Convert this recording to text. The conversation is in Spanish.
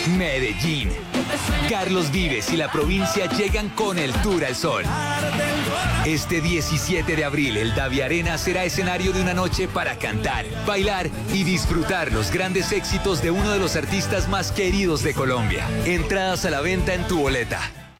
Medellín. Carlos Vives y la provincia llegan con el Tour al Sol. Este 17 de abril, el Davi Arena será escenario de una noche para cantar, bailar y disfrutar los grandes éxitos de uno de los artistas más queridos de Colombia. Entradas a la venta en Tu Boleta.